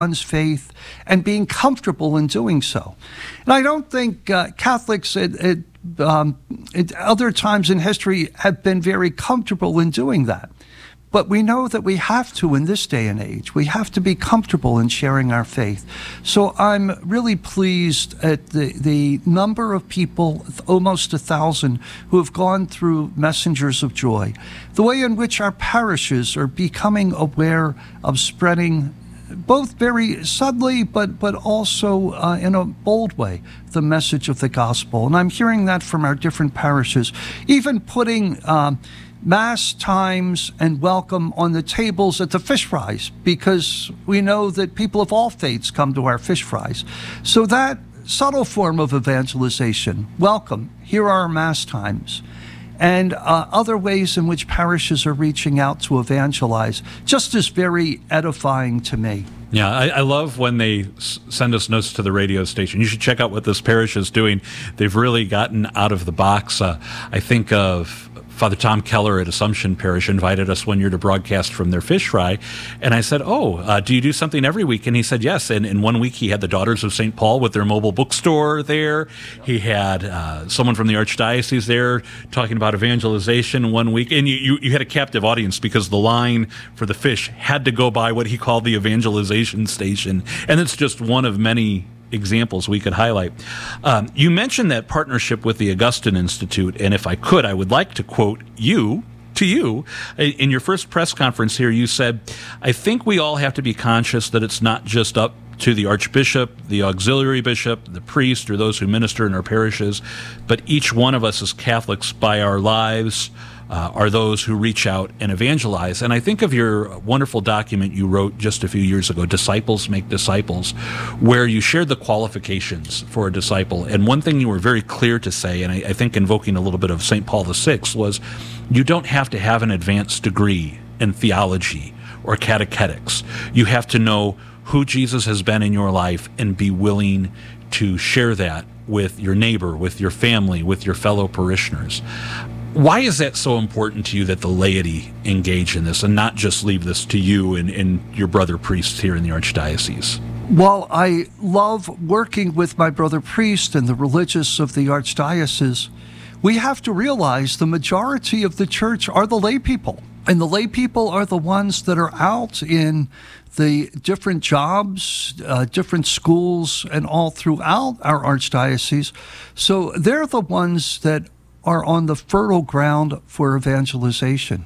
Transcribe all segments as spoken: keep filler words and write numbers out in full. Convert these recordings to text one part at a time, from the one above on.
one's faith and being comfortable in doing so. And I don't think uh, Catholics at, at, um, at other times in history have been very comfortable in doing that. But we know that we have to in this day and age. We have to be comfortable in sharing our faith. So I'm really pleased at the, the number of people, almost a thousand, who have gone through Messengers of Joy. The way in which our parishes are becoming aware of spreading, both very subtly but, but also uh, in a bold way, the message of the gospel. And I'm hearing that from our different parishes, even putting Um, Mass times and welcome on the tables at the fish fries, because we know that people of all faiths come to our fish fries. So that subtle form of evangelization, welcome, here are our Mass times, and uh, other ways in which parishes are reaching out to evangelize, just is very edifying to me. Yeah, I, I love when they s- send us notes to the radio station. You should check out what this parish is doing. They've really gotten out of the box. Uh, I think of Father Tom Keller at Assumption Parish invited us one year to broadcast from their fish fry. And I said, oh, uh, do you do something every week? And he said, yes. And in one week, he had the Daughters of Saint Paul with their mobile bookstore there. He had uh, someone from the Archdiocese there talking about evangelization one week. And you, you, you had a captive audience because the line for the fish had to go by what he called the evangelization station. And it's just one of many examples we could highlight. Um, you mentioned that partnership with the Augustine Institute, and if I could, I would like to quote you, to you. In your first press conference here, you said, I think we all have to be conscious that it's not just up to the archbishop, the auxiliary bishop, the priest, or those who minister in our parishes, but each one of us as Catholics by our lives Uh, are those who reach out and evangelize. And I think of your wonderful document you wrote just a few years ago, Disciples Make Disciples, where you shared the qualifications for a disciple. And one thing you were very clear to say, and I, I think invoking a little bit of Saint Paul the Sixth, was you don't have to have an advanced degree in theology or catechetics. You have to know who Jesus has been in your life and be willing to share that with your neighbor, with your family, with your fellow parishioners. Why is that so important to you that the laity engage in this and not just leave this to you and, and your brother priests here in the Archdiocese? Well, I love working with my brother priest and the religious of the Archdiocese. We have to realize the majority of the church are the lay people. And the lay people are the ones that are out in the different jobs, uh, different schools, and all throughout our Archdiocese. So they're the ones that are on the fertile ground for evangelization.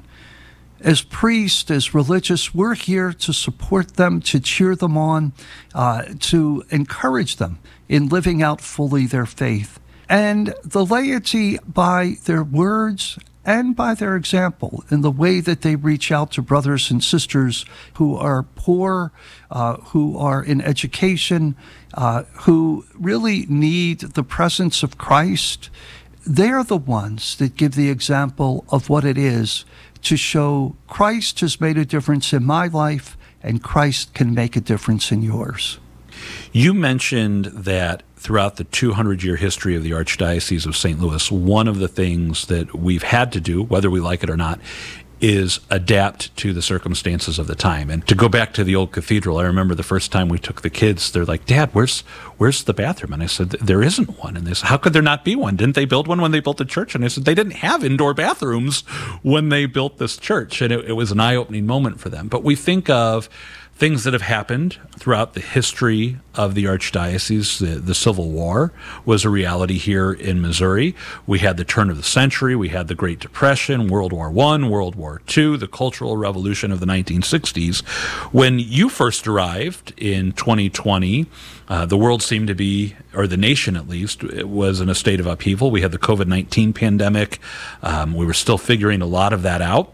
As priests, as religious, we're here to support them, to cheer them on, uh, to encourage them in living out fully their faith. And the laity, by their words and by their example, in the way that they reach out to brothers and sisters who are poor, uh, who are in education, uh, who really need the presence of Christ, they're the ones that give the example of what it is to show Christ has made a difference in my life and Christ can make a difference in yours. You mentioned that throughout the two hundred year history of the Archdiocese of Saint Louis, one of the things that we've had to do, whether we like it or not, is adapt to the circumstances of the time. And to go back to the old cathedral, I remember the first time we took the kids, they're like, Dad, where's where's the bathroom? And I said, there isn't one. And they said, how could there not be one? Didn't they build one when they built the church? And I said, they didn't have indoor bathrooms when they built this church. And it, it was an eye-opening moment for them. But we think of things that have happened throughout the history of the Archdiocese. The, the Civil War was a reality here in Missouri. We had the turn of the century. We had the Great Depression, World War One, World War Two, the Cultural Revolution of the nineteen sixties. When you first arrived in twenty twenty, uh, the world seemed to be, or the nation at least, it was in a state of upheaval. We had the COVID nineteen pandemic. Um, we were still figuring a lot of that out.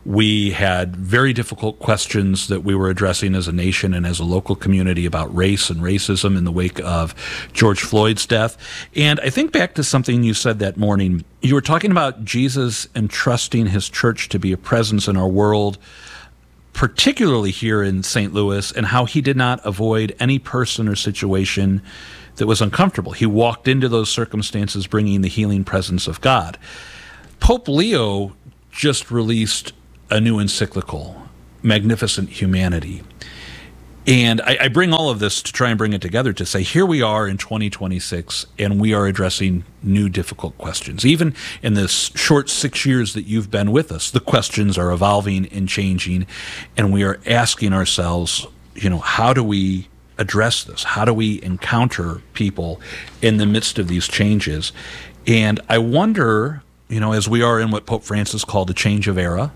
We had very difficult questions that we were addressing as a nation and as a local community about race and racism in the wake of George Floyd's death. And I think back to something you said that morning. You were talking about Jesus entrusting his church to be a presence in our world, particularly here in Saint Louis, and how he did not avoid any person or situation that was uncomfortable. He walked into those circumstances bringing the healing presence of God. Pope Leo just released a new encyclical, Magnificent Humanity. And I, I bring all of this to try and bring it together to say, here we are in twenty twenty-six, and we are addressing new difficult questions. Even in this short six years that you've been with us, the questions are evolving and changing, and we are asking ourselves, you know, how do we address this? How do we encounter people in the midst of these changes? And I wonder, you know, as we are in what Pope Francis called a change of era,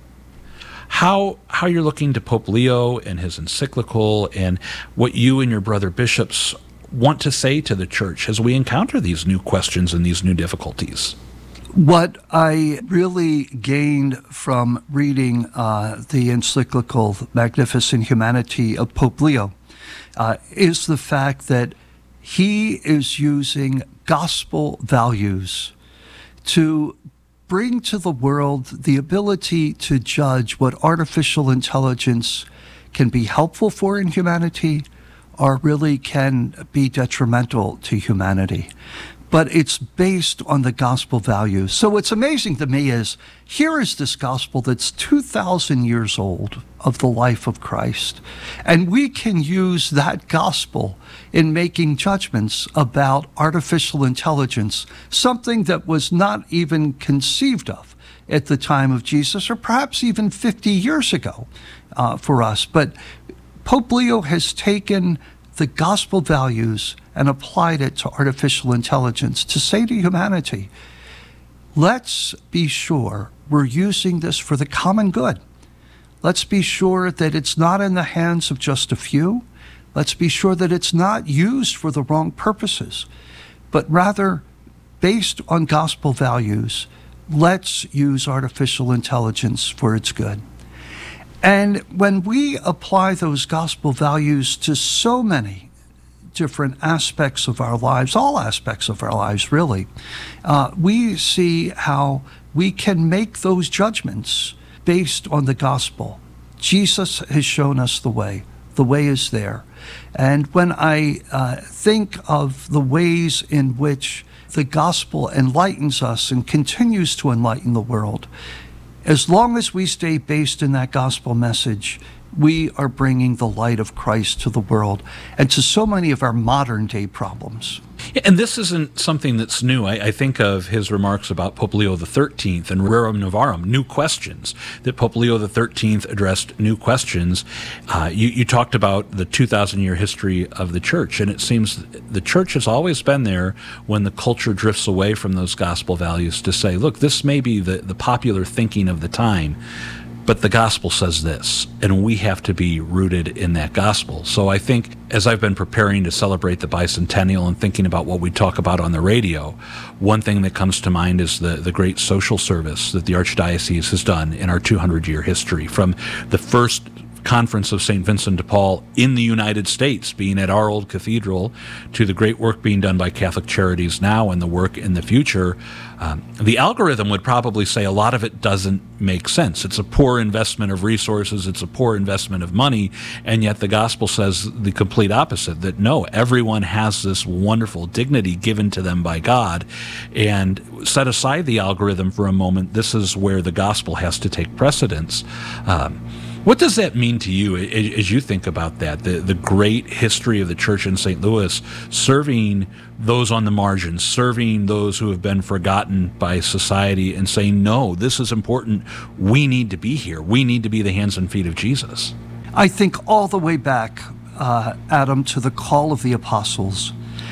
How how you're looking to Pope Leo and his encyclical and what you and your brother bishops want to say to the church as we encounter these new questions and these new difficulties. What I really gained from reading uh, the encyclical Magnificent Humanity of Pope Leo uh, is the fact that he is using gospel values to bring to the world the ability to judge what artificial intelligence can be helpful for in humanity or really can be detrimental to humanity. But it's based on the gospel values. So what's amazing to me is here is this gospel that's two thousand years old of the life of Christ. And we can use that gospel in making judgments about artificial intelligence, something that was not even conceived of at the time of Jesus, or perhaps even fifty years ago uh, for us. But Pope Leo has taken the gospel values and applied it to artificial intelligence to say to humanity, let's be sure we're using this for the common good. Let's be sure that it's not in the hands of just a few. Let's be sure that it's not used for the wrong purposes, but rather based on gospel values, let's use artificial intelligence for its good. And when we apply those gospel values to so many different aspects of our lives, all aspects of our lives, really, uh, we see how we can make those judgments based on the gospel. Jesus has shown us the way. The way is there. And when I uh, think of the ways in which the gospel enlightens us and continues to enlighten the world, as long as we stay based in that gospel message, we are bringing the light of Christ to the world and to so many of our modern day problems. Yeah, and this isn't something that's new. I, I think of his remarks about Pope Leo the thirteenth and Rerum Novarum, new questions, that Pope Leo the thirteenth addressed new questions. Uh, you, you talked about the two thousand year history of the church, and it seems the church has always been there when the culture drifts away from those gospel values to say, look, this may be the, the popular thinking of the time, but the gospel says this, and we have to be rooted in that gospel. So I think as I've been preparing to celebrate the bicentennial and thinking about what we talk about on the radio, one thing that comes to mind is the, the great social service that the Archdiocese has done in our two hundred year history, from the first Conference of Saint Vincent de Paul in the United States, being at our old cathedral, to the great work being done by Catholic Charities now and the work in the future. Um, the algorithm would probably say a lot of it doesn't make sense. It's a poor investment of resources, it's a poor investment of money, and yet the gospel says the complete opposite, that no, everyone has this wonderful dignity given to them by God. And set aside the algorithm for a moment, this is where the gospel has to take precedence. Um, What does that mean to you as you think about that, the, the great history of the church in Saint Louis, serving those on the margins, serving those who have been forgotten by society and saying, no, this is important. We need to be here. We need to be the hands and feet of Jesus. I think all the way back, uh, Adam, to the call of the apostles.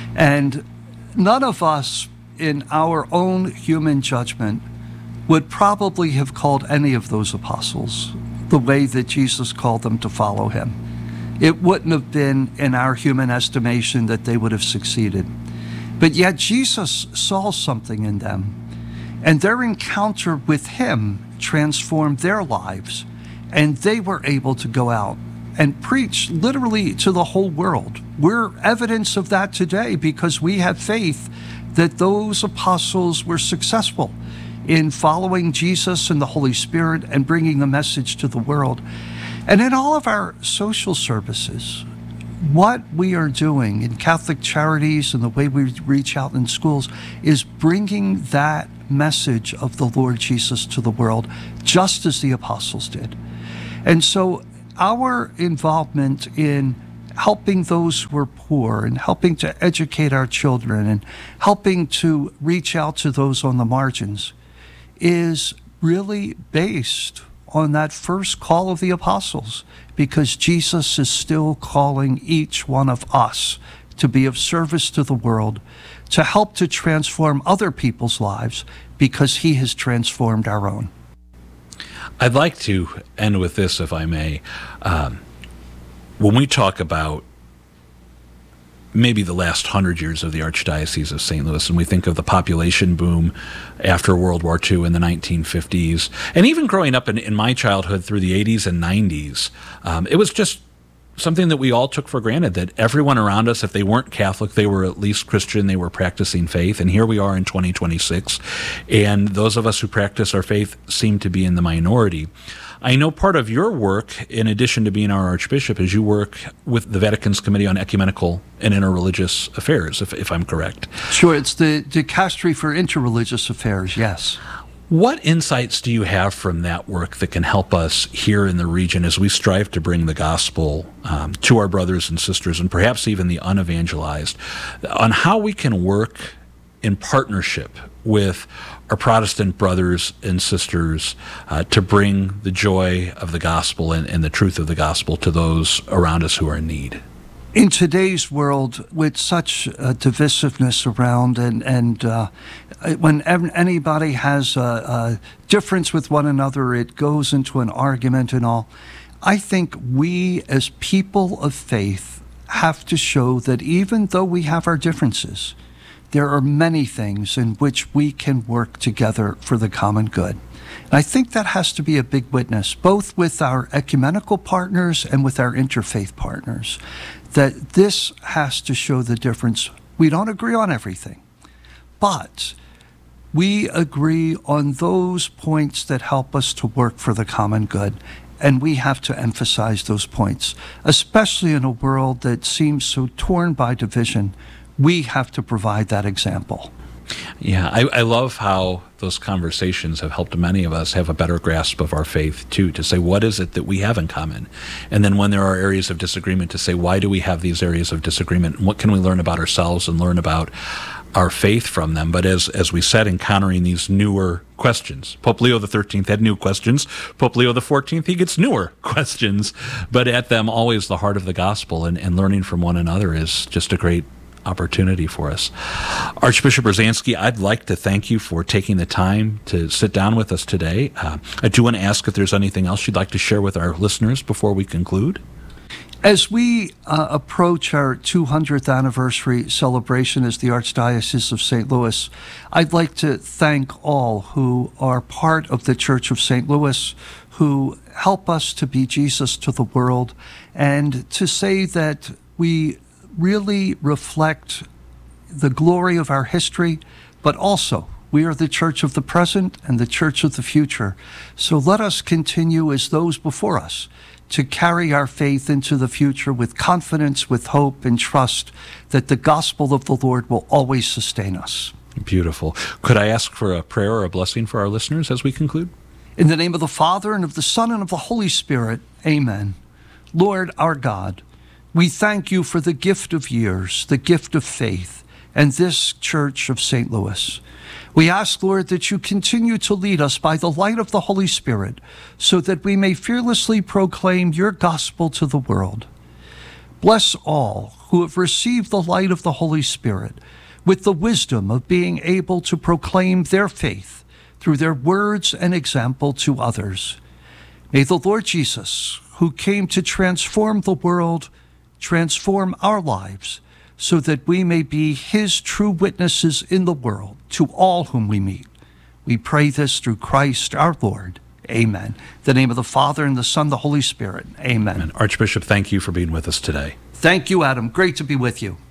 And none of us in our own human judgment would probably have called any of those apostles the way that Jesus called them to follow him. It wouldn't have been in our human estimation that they would have succeeded. But yet Jesus saw something in them, and their encounter with him transformed their lives, and they were able to go out and preach literally to the whole world. We're evidence of that today because we have faith that those apostles were successful in following Jesus and the Holy Spirit and bringing the message to the world. And in all of our social services, what we are doing in Catholic Charities and the way we reach out in schools is bringing that message of the Lord Jesus to the world, just as the apostles did. And so our involvement in helping those who are poor and helping to educate our children and helping to reach out to those on the margins is really based on that first call of the apostles, because Jesus is still calling each one of us to be of service to the world, to help to transform other people's lives, because he has transformed our own. I'd like to end with this, if I may. Um, when we talk about maybe the last hundred years of the Archdiocese of Saint Louis, and we think of the population boom after World War Two in the nineteen fifties, and even growing up in, in my childhood through the eighties and nineties, um, it was just something that we all took for granted, that everyone around us, if they weren't Catholic, they were at least Christian, they were practicing faith. And here we are in twenty twenty-six, and those of us who practice our faith seem to be in the minority. I know part of your work, in addition to being our Archbishop, is you work with the Vatican's Committee on Ecumenical and Interreligious Affairs, if, if I'm correct. Sure, it's the Dicastery for Interreligious Affairs, yes. What insights do you have from that work that can help us here in the region as we strive to bring the gospel um, to our brothers and sisters, and perhaps even the unevangelized, on how we can work in partnership with our Protestant brothers and sisters uh, to bring the joy of the gospel and, and the truth of the gospel to those around us who are in need? In today's world, with such uh, divisiveness around, and, and uh, when ev- anybody has a, a difference with one another, it goes into an argument and all. I think we as people of faith have to show that even though we have our differences, there are many things in which we can work together for the common good. And I think that has to be a big witness, both with our ecumenical partners and with our interfaith partners, that this has to show the difference. We don't agree on everything, but we agree on those points that help us to work for the common good. And we have to emphasize those points, especially in a world that seems so torn by division. We have to provide that example. Yeah, I, I love how those conversations have helped many of us have a better grasp of our faith, too, to say, what is it that we have in common? And then when there are areas of disagreement, to say, why do we have these areas of disagreement? And what can we learn about ourselves and learn about our faith from them? But as as we said, encountering these newer questions. Pope Leo the thirteenth had new questions. Pope Leo the fourteenth, he gets newer questions. But at them, always the heart of the gospel, and, and learning from one another is just a great opportunity for us. Archbishop Różański, I'd like to thank you for taking the time to sit down with us today. Uh, I do want to ask if there's anything else you'd like to share with our listeners before we conclude. As we uh, approach our two hundredth anniversary celebration as the Archdiocese of Saint Louis, I'd like to thank all who are part of the Church of Saint Louis, who help us to be Jesus to the world, and to say that we really reflect the glory of our history, but also we are the church of the present and the church of the future. So let us continue as those before us to carry our faith into the future with confidence, with hope, and trust that the gospel of the Lord will always sustain us. Beautiful. Could I ask for a prayer or a blessing for our listeners as we conclude? In the name of the Father, and of the Son, and of the Holy Spirit, amen. Lord our God, we thank you for the gift of years, the gift of faith, and this Church of Saint Louis. We ask, Lord, that you continue to lead us by the light of the Holy Spirit, so that we may fearlessly proclaim your gospel to the world. Bless all who have received the light of the Holy Spirit with the wisdom of being able to proclaim their faith through their words and example to others. May the Lord Jesus, who came to transform the world, transform our lives so that we may be his true witnesses in the world to all whom we meet. We pray this through Christ our Lord. Amen. In the name of the Father, and the Son, and the Holy Spirit. Amen. Amen. Archbishop, thank you for being with us today. Thank you, Adam. Great to be with you.